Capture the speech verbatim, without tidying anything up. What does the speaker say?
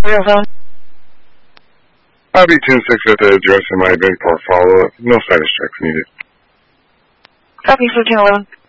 Real phone. I'll be ten six at the address in my event for follow-up. No status checks needed. Copy, fourteen eleven.